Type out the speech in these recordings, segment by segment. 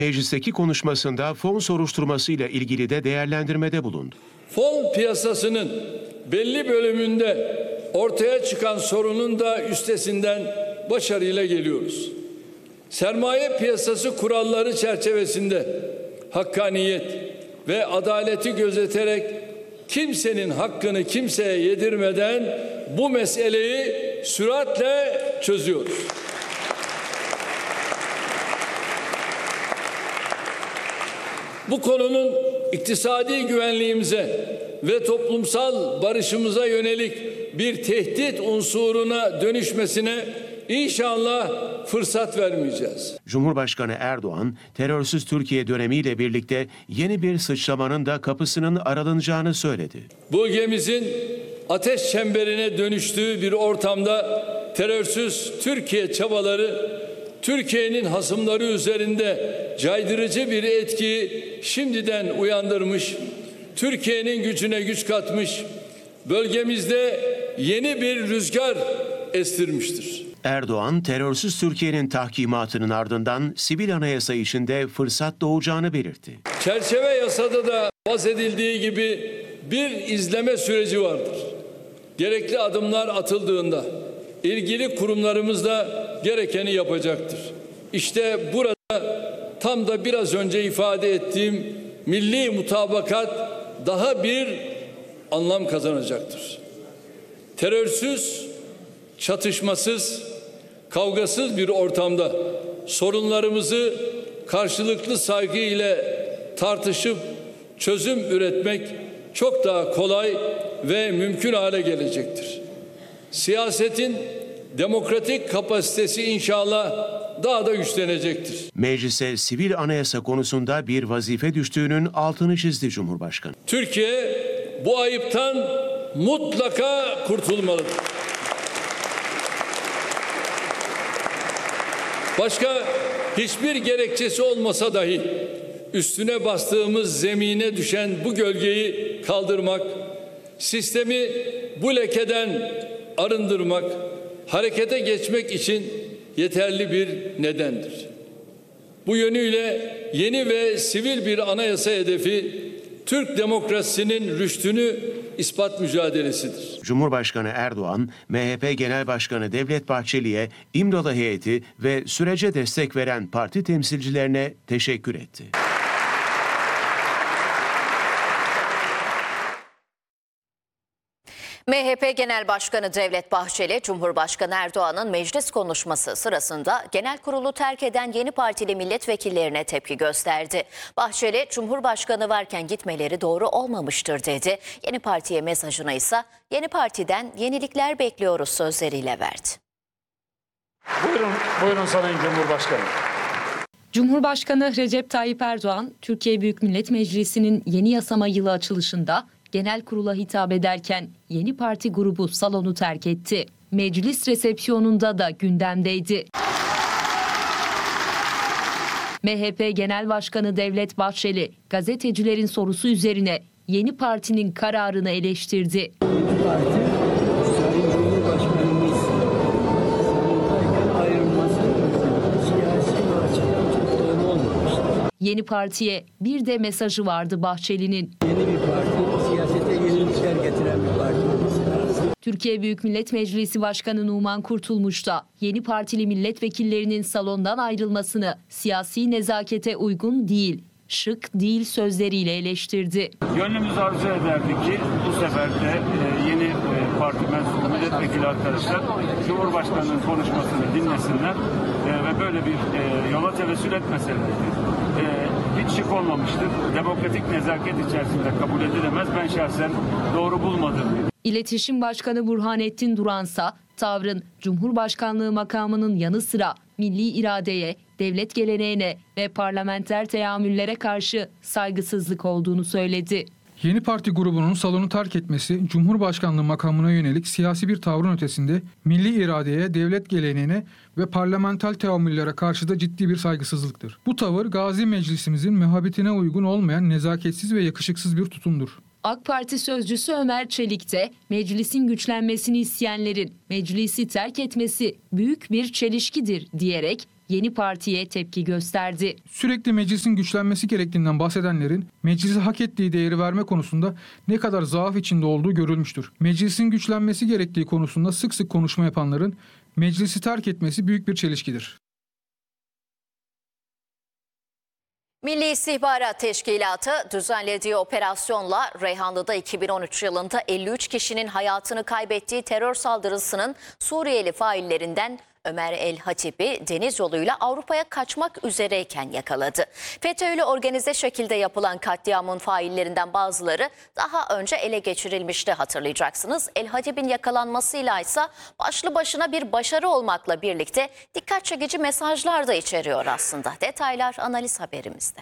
Meclisteki konuşmasında fon soruşturmasıyla ilgili de değerlendirmede bulundu. Fon piyasasının belli bölümünde ortaya çıkan sorunun da üstesinden başarıyla geliyoruz. Sermaye piyasası kuralları çerçevesinde hakkaniyet ve adaleti gözeterek kimsenin hakkını kimseye yedirmeden bu meseleyi süratle çözüyoruz. Bu konunun iktisadi güvenliğimize ve toplumsal barışımıza yönelik bir tehdit unsuruna dönüşmesine İnşallah fırsat vermeyeceğiz. Cumhurbaşkanı Erdoğan, terörsüz Türkiye dönemiyle birlikte yeni bir sıçramanın da kapısının aralanacağını söyledi. Bölgemizin ateş çemberine dönüştüğü bir ortamda terörsüz Türkiye çabaları Türkiye'nin hasımları üzerinde caydırıcı bir etkiyi şimdiden uyandırmış, Türkiye'nin gücüne güç katmış, bölgemizde yeni bir rüzgar estirmiştir. Erdoğan, terörsüz Türkiye'nin tahkimatının ardından sivil anayasa içinde fırsat doğacağını belirtti. Çerçeve yasada da bahsedildiği gibi bir izleme süreci vardır. Gerekli adımlar atıldığında ilgili kurumlarımız da gerekeni yapacaktır. İşte burada tam da biraz önce ifade ettiğim milli mutabakat daha bir anlam kazanacaktır. Terörsüz, çatışmasız, kavgasız bir ortamda sorunlarımızı karşılıklı saygı ile tartışıp çözüm üretmek çok daha kolay ve mümkün hale gelecektir. Siyasetin demokratik kapasitesi inşallah daha da güçlenecektir. Meclise sivil anayasa konusunda bir vazife düştüğünün altını çizdi Cumhurbaşkanı. Türkiye bu ayıptan mutlaka kurtulmalıdır. Başka hiçbir gerekçesi olmasa dahi üstüne bastığımız zemine düşen bu gölgeyi kaldırmak, sistemi bu lekeden arındırmak, harekete geçmek için yeterli bir nedendir. Bu yönüyle yeni ve sivil bir anayasa hedefi Türk demokrasisinin rüştünü ispat mücadelesidir. Cumhurbaşkanı Erdoğan, MHP Genel Başkanı Devlet Bahçeli'ye, İmralı heyeti ve sürece destek veren parti temsilcilerine teşekkür etti. MHP Genel Başkanı Devlet Bahçeli, Cumhurbaşkanı Erdoğan'ın meclis konuşması sırasında genel kurulu terk eden yeni partili milletvekillerine tepki gösterdi. Bahçeli, Cumhurbaşkanı varken gitmeleri doğru olmamıştır dedi. Yeni partiye mesajını ise yeni partiden yenilikler bekliyoruz sözleriyle verdi. Buyurun Sayın Cumhurbaşkanı. Cumhurbaşkanı Recep Tayyip Erdoğan, Türkiye Büyük Millet Meclisi'nin yeni yasama yılı açılışında genel kurula hitap ederken yeni parti grubu salonu terk etti. Meclis resepsiyonunda da gündemdeydi. MHP Genel Başkanı Devlet Bahçeli, gazetecilerin sorusu üzerine yeni partinin kararını eleştirdi. Yeni partiye bir de mesajı vardı Bahçeli'nin. Yeni bir parti, siyasete yenilikler getiren bir parti olması lazım. Türkiye Büyük Millet Meclisi Başkanı Numan Kurtulmuş da yeni partili milletvekillerinin salondan ayrılmasını siyasi nezakete uygun değil, şık değil sözleriyle eleştirdi. Gönlümüz arzu ederdi ki bu sefer de yeni parti mensubu milletvekili arkadaşlar Cumhurbaşkanı'nın konuşmasını dinlesinler ve böyle bir yola tevessül etmeselerdi. Hiç şık olmamıştır. Demokratik nezaket içerisinde kabul edilemez. Ben şahsen doğru bulmadım. İletişim Başkanı Burhanettin Duransa, tavrın Cumhurbaşkanlığı makamının yanı sıra milli iradeye, devlet geleneğine ve parlamenter teamüllere karşı saygısızlık olduğunu söyledi. Yeni parti grubunun salonu terk etmesi, Cumhurbaşkanlığı makamına yönelik siyasi bir tavrın ötesinde milli iradeye, devlet geleneğine ve parlamenter teamüllere karşı da ciddi bir saygısızlıktır. Bu tavır Gazi Meclisimizin mehabetine uygun olmayan nezaketsiz ve yakışıksız bir tutumdur. AK Parti sözcüsü Ömer Çelik de meclisin güçlenmesini isteyenlerin meclisi terk etmesi büyük bir çelişkidir diyerek yeni partiye tepki gösterdi. Sürekli meclisin güçlenmesi gerektiğinden bahsedenlerin meclise hak ettiği değeri verme konusunda ne kadar zaaf içinde olduğu görülmüştür. Meclisin güçlenmesi gerektiği konusunda sık sık konuşma yapanların meclisi terk etmesi büyük bir çelişkidir. Milli İstihbarat Teşkilatı düzenlediği operasyonla Reyhanlı'da 2013 yılında 53 kişinin hayatını kaybettiği terör saldırısının Suriyeli faillerinden Ömer El Hatip'i deniz yoluyla Avrupa'ya kaçmak üzereyken yakaladı. FETÖ'yle organize şekilde yapılan katliamın faillerinden bazıları daha önce ele geçirilmişti, hatırlayacaksınız. El Hatip'in yakalanmasıyla ise başlı başına bir başarı olmakla birlikte dikkat çekici mesajlar da içeriyor aslında. Detaylar analiz haberimizde.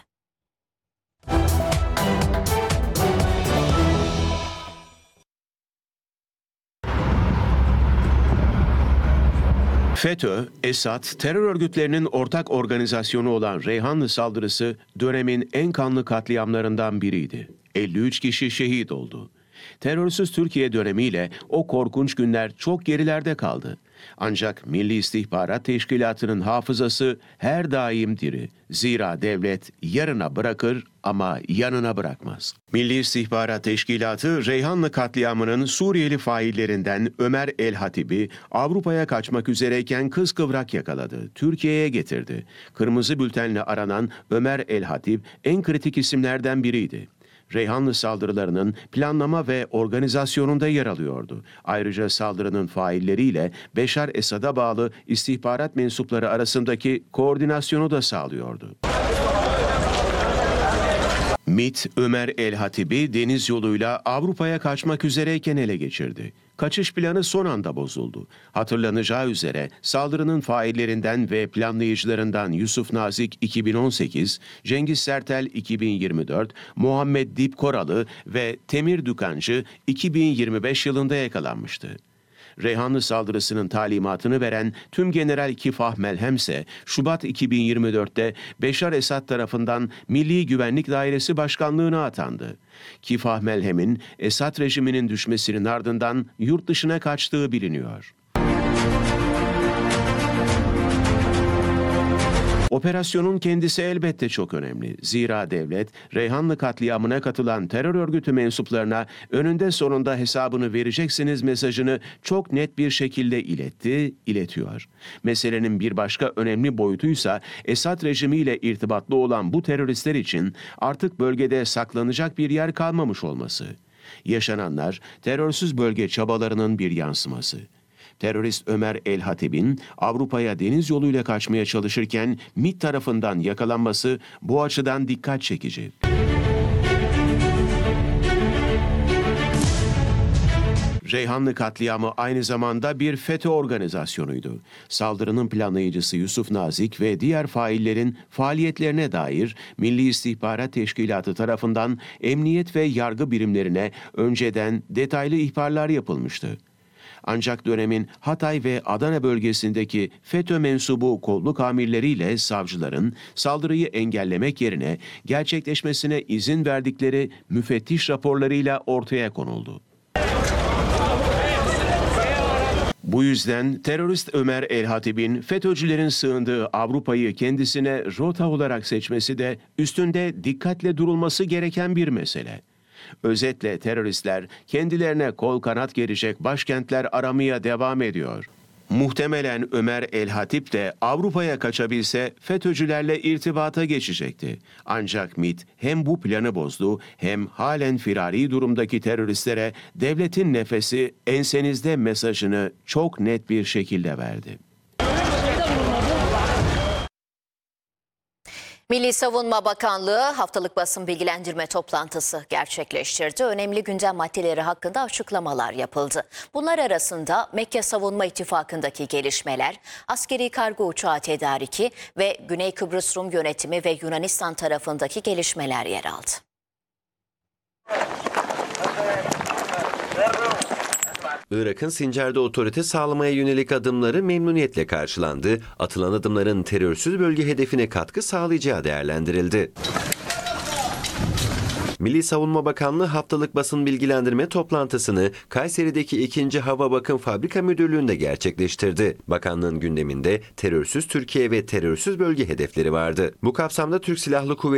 FETÖ, Esad, terör örgütlerinin ortak organizasyonu olan Reyhanlı saldırısı dönemin en kanlı katliamlarından biriydi. 53 kişi şehit oldu. Terörsüz Türkiye dönemiyle o korkunç günler çok gerilerde kaldı. Ancak Milli İstihbarat Teşkilatı'nın hafızası her daim diri. Zira devlet yarına bırakır ama yanına bırakmaz. Milli İstihbarat Teşkilatı, Reyhanlı katliamının Suriyeli faillerinden Ömer El Hatip'i Avrupa'ya kaçmak üzereyken kıskıvrak yakaladı. Türkiye'ye getirdi. Kırmızı bültenle aranan Ömer El Hatip en kritik isimlerden biriydi. Reyhanlı saldırılarının planlama ve organizasyonunda yer alıyordu. Ayrıca saldırının failleriyle Beşar Esad'a bağlı istihbarat mensupları arasındaki koordinasyonu da sağlıyordu. MİT, Ömer El Hatip'i deniz yoluyla Avrupa'ya kaçmak üzereyken ele geçirdi. Kaçış planı son anda bozuldu. Hatırlanacağı üzere saldırının faillerinden ve planlayıcılarından Yusuf Nazik 2018, Cengiz Sertel 2024, Muhammed Dip Koralı ve Temir Dükancı 2025 yılında yakalanmıştı. Reyhanlı saldırısının talimatını veren Tümgeneral Kifah Melhem ise Şubat 2024'te Beşar Esad tarafından Milli Güvenlik Dairesi Başkanlığı'na atandı. Kifah Melhem'in Esad rejiminin düşmesinin ardından yurt dışına kaçtığı biliniyor. Operasyonun kendisi elbette çok önemli. Zira devlet, Reyhanlı katliamına katılan terör örgütü mensuplarına önünde sonunda hesabını vereceksiniz mesajını çok net bir şekilde iletiyor. Meselenin bir başka önemli boyutuysa Esad rejimiyle irtibatlı olan bu teröristler için artık bölgede saklanacak bir yer kalmamış olması. Yaşananlar terörsüz bölge çabalarının bir yansıması. Terörist Ömer El Hatip'in Avrupa'ya deniz yoluyla kaçmaya çalışırken MİT tarafından yakalanması bu açıdan dikkat çekici. Reyhanlı katliamı aynı zamanda bir FETÖ organizasyonuydu. Saldırının planlayıcısı Yusuf Nazik ve diğer faillerin faaliyetlerine dair Milli İstihbarat Teşkilatı tarafından emniyet ve yargı birimlerine önceden detaylı ihbarlar yapılmıştı. Ancak dönemin Hatay ve Adana bölgesindeki FETÖ mensubu kolluk amirleriyle savcıların saldırıyı engellemek yerine gerçekleşmesine izin verdikleri müfettiş raporlarıyla ortaya konuldu. Bu yüzden terörist Ömer El Hatip'in FETÖ'cülerin sığındığı Avrupa'yı kendisine rota olarak seçmesi de üstünde dikkatle durulması gereken bir mesele. Özetle teröristler kendilerine kol kanat gerecek başkentler aramaya devam ediyor. Muhtemelen Ömer El Hatip de Avrupa'ya kaçabilse FETÖ'cülerle irtibata geçecekti. Ancak MİT hem bu planı bozdu hem halen firari durumdaki teröristlere devletin nefesi ensenizde mesajını çok net bir şekilde verdi. Milli Savunma Bakanlığı haftalık basın bilgilendirme toplantısı gerçekleştirdi. Önemli gündem maddeleri hakkında açıklamalar yapıldı. Bunlar arasında Mekke Savunma İttifakı'ndaki gelişmeler, askeri kargo uçağı tedariki ve Güney Kıbrıs Rum Yönetimi ve Yunanistan tarafındaki gelişmeler yer aldı. Irak'ın Sincar'da otorite sağlamaya yönelik adımları memnuniyetle karşılandı. Atılan adımların terörsüz bölge hedefine katkı sağlayacağı değerlendirildi. Milli Savunma Bakanlığı haftalık basın bilgilendirme toplantısını Kayseri'deki 2. Hava Bakım Fabrika Müdürlüğü'nde gerçekleştirdi. Bakanlığın gündeminde terörsüz Türkiye ve terörsüz bölge hedefleri vardı. Bu kapsamda Türk Silahlı Kuvvetleri